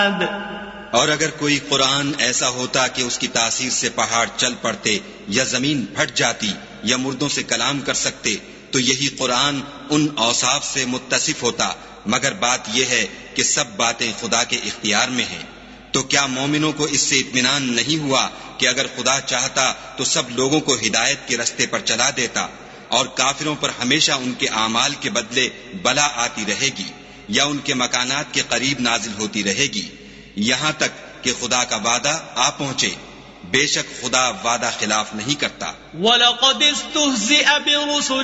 और अगर कोई कुरान ऐसा होता कि उसकी तासीर से पहाड़ चल पड़ते या जमीन फट जाती या मुर्दों से कलाम कर सकते तो यही कुरान उन औसाफ से मुत्तसिफ होता, मगर बात यह है कि सब बातें खुदा के इख्तियार में हैं। तो क्या मोमिनों को इससे इत्मीनान नहीं हुआ कि अगर खुदा चाहता तो सब लोगों को हिदायत के रस्ते पर चला देता, और काफिरों पर हमेशा उनके आमाल के बदले बला आती रहेगी या उनके मकानात के करीब नाजिल होती रहेगी, यहाँ तक कि खुदा का वादा आ पहुंचे। बेशक खुदा वादा खिलाफ नहीं करता।